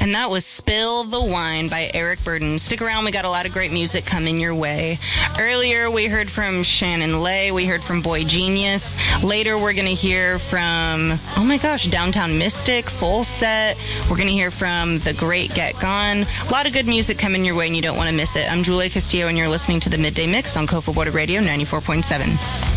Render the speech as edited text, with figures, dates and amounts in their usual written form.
And that was Spill the Wine by Eric Burdon. Stick around, we got a lot of great music coming your way. Earlier, we heard from Shannon Lay, we heard from Boy Genius. Later, we're going to hear from, Downtown Mystic, Full Set. We're going to hear from The Great Get Gone. A lot of good music coming your way, and you don't want to miss it. I'm Julia Castillo, and you're listening to the Midday Mix on Coastal Border Radio 94.7.